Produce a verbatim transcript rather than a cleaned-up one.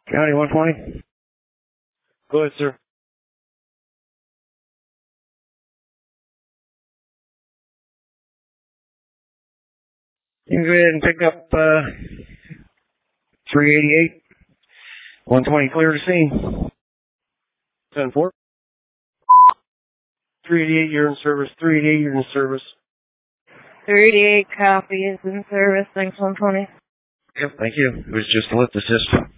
County one twenty. Go ahead, sir. You can go ahead and pick up uh, three eighty-eight. one twenty clear to scene. ten four. three eighty-eight, you're in service. three eighty-eight, you're in service. three eighty-eight, copy, is in service. Thanks, one twenty. Yep, thank you. It was just to lift the system.